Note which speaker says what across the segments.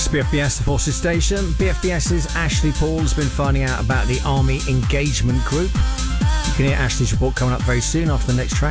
Speaker 1: It's BFBS, the Forces Station. BFBS's Ashley Paul has been finding out about the Army Engagement Group. You can hear Ashley's report coming up very soon after the next track.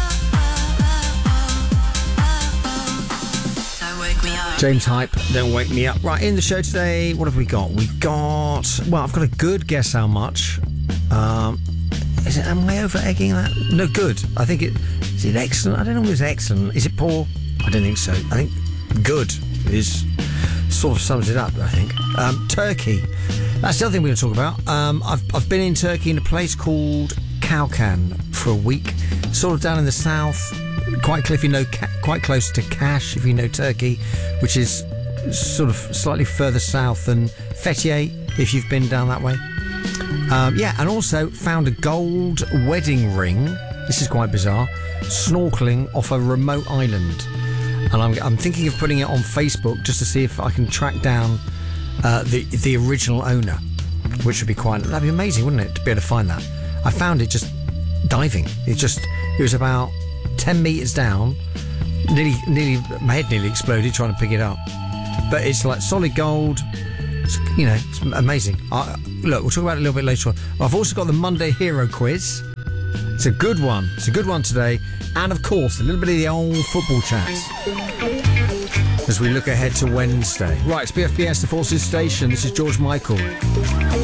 Speaker 2: Don't wake me up.
Speaker 1: James Hype, Don't Wake Me Up. Right, in the show today, what have we got? I've got a good guess how much. Am I over egging that? No, good. I think is it excellent? I don't know if it's excellent. Is it poor? I don't think so. I think good is sort of sums it up, I think. Turkey. That's the other thing we're going to talk about. I've been in Turkey in a place called Kalkan for a week, sort of down in the south, quite close to Kaş, if you know Turkey, which is sort of slightly further south than Fethiye, if you've been down that way. And also found a gold wedding ring. This is quite bizarre. Snorkeling off a remote island. And I'm thinking of putting it on Facebook just to see if I can track down the original owner, which would be that'd be amazing, wouldn't it, to be able to find that. I found it just diving. It was about 10 metres down. My head nearly exploded trying to pick it up. But it's like solid gold. It's amazing. Look, we'll talk about it a little bit later on. I've also got the Monday Hero Quiz. It's a good one. It's a good one today. And, of course, a little bit of the old football chat as we look ahead to Wednesday. Right, it's BFBS, the Forces Station. This is George Michael.